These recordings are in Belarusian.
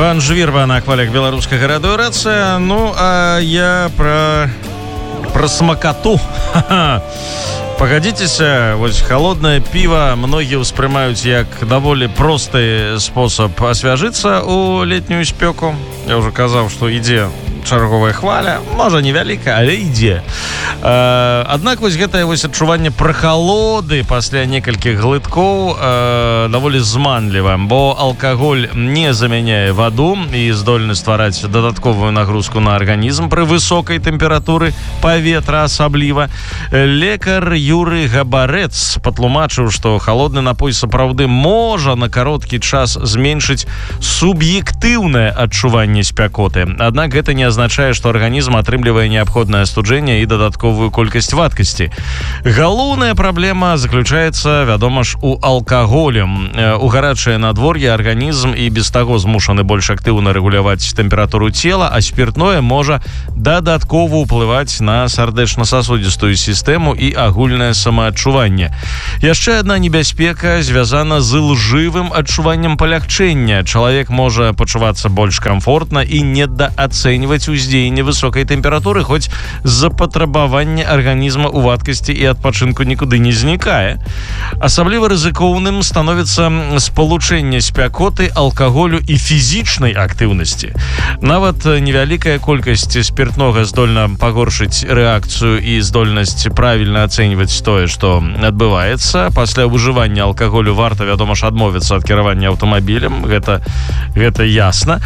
Пан Жвірба на хвалях беларускага радыё «Рацыя». Ну, а я про смакату. Погодитеся, вот холодное пиво многие успрымаюць як даволі просты спосаб асвяжыцца у летнюю спёку. Я уже казаў, што ідзе чарговая хваля, можа невялікая, але ідзе. Аднак вось гэтае вось адчуванне прахалоды пасля некалькіх глыткоў даволі зманліва, бо алкаголь не замяняе ваду і здольны ствараць дадатковую нагрузку на арганізм пры высокай тэмпературы паветра асабліва. Лекар Юры Габарэц патлумачыў, што халодны напой сапраўды можа на кароткі час зменшыць суб'ектыўнае адчуванне спякоты. Аднак гэта не азначае, што арганізм атрымлівае неабходнае астуджэнне і дадатковую колькасць вадкасці. Галоўная праблема заключаецца, вядома ж, у алкаголі. У гарачае надвор'е арганізм і без таго змушаны больш актыўна рэгуляваць тэмпературу цела, а спіртное можа дадаткова ўплываць на сардэчна-сасудзістую сістэму і агульнае самаадчуванне. Яшчэ адна небяспека звязана з ілжывым адчуваннем палягчэння. Чалавек можа пачувацца больш камфортна і недаацэньваць уздзеянне высокай тэмпературы, хоць запатрабаванне арганізма ў вадкасці і адпачынку нікуды не знікае. Асабліва рызыкоўным становіцца спалучэнне спякоты, алкаголю і фізічнай актыўнасці. Нават невялікая колькасць спіртнога здольна пагоршыць рэакцыю і здольнасць правільна ацэньваць тое, што адбываецца. Пасля ўжывання алкаголю варта, вядома ж, адмовіцца ад кіравання аўтамабілем, гэта ясна.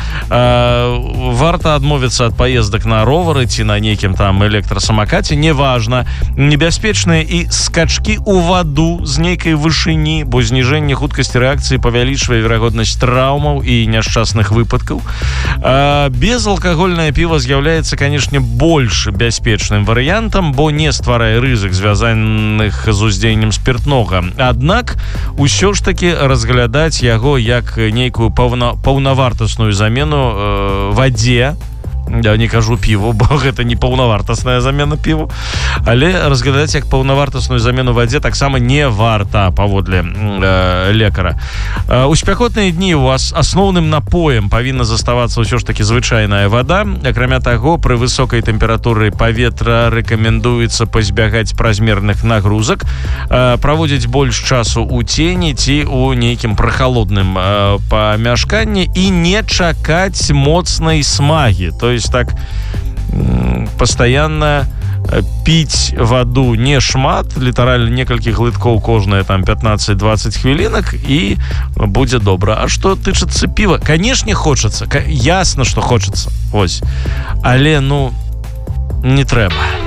Варта адмовіцца ад паездак на ровары ці на нейкім там электрасамакаце, неважна. Небяспечныя і скачкі ў ваду з нейкай вышыні, бо зніжэнне хуткасці рэакцыі павялічвае верагоднасць траўмаў і няшчасных выпадкаў. Безалкагольнае піва з'яўляецца, канешне, больш бяспечным варыянтам, бо не стварае рызык, звязаных з уздзеяннем спіртнога. Аднак усё ж такі разглядаць яго як нейкую паўнавартасную замену вадзе. Я не кажу піву, бо гэта не паўнавартасная замена піву, але разглядаць як паўнавартасную замену вадзе таксама не варта, паводле лекара. У спякотныя дні у вас асноўным напоем павінна заставацца ўсё ж такі звычайная вада. Акрамя таго, пры высокай тэмпературы паветра рэкамендуецца пазбягаць празмерных нагрузак, праводзіць больш часу ў цені ці ў нейкім прахалодным памяшканні і не чакаць моцнай смагі. То есть так постоянно пить воду не шмат, літаральна некалькі глыткоў кожныя там 15-20 хвілінак і будзе добра. А што тычыцца піва? Канешне, хочацца, ясна, што хочацца. Ось. Але, не трэба.